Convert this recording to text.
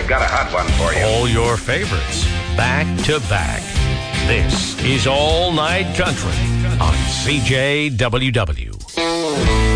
got a hot one for you. All your favorites, back to back. This is All Night Country on CJWW.